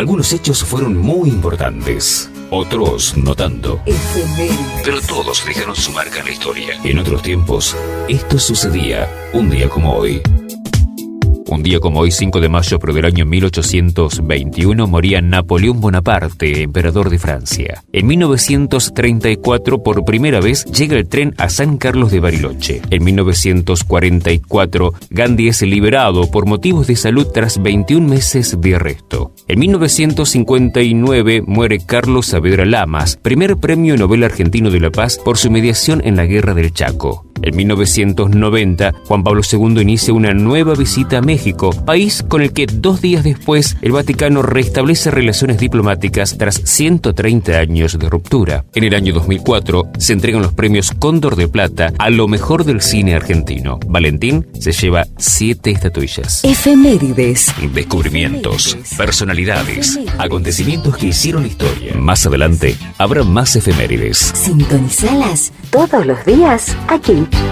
Algunos hechos fueron muy importantes, otros no tanto. Pero todos dejaron su marca en la historia. En otros tiempos, esto sucedía un día como hoy. Un día como hoy, 5 de mayo, pero del año 1821, moría Napoleón Bonaparte, emperador de Francia. En 1934, por primera vez, llega el tren a San Carlos de Bariloche. En 1944, Gandhi es liberado por motivos de salud tras 21 meses de arresto. En 1959, muere Carlos Saavedra Lamas, primer premio Nobel argentino de la paz por su mediación en la Guerra del Chaco. En 1990, Juan Pablo II inicia una nueva visita a México, país con el que 2 días después el Vaticano restablece relaciones diplomáticas tras 130 años de ruptura. En el año 2004 se entregan los premios Cóndor de Plata a lo mejor del cine argentino. Valentín se lleva 7 estatuillas. Efemérides. Descubrimientos, personalidades, acontecimientos que hicieron la historia. Más adelante habrá más efemérides. Sintonizalas todos los días aquí.